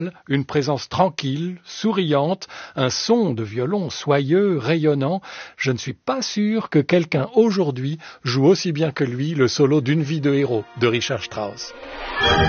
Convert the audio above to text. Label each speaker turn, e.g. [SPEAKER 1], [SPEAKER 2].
[SPEAKER 1] une présence tranquille, souriante, un son de violon soyeux, rayonnant. Je ne suis pas sûr que quelqu'un aujourd'hui joue aussi bien que lui le solo d'une vie de héros de Richard Strauss.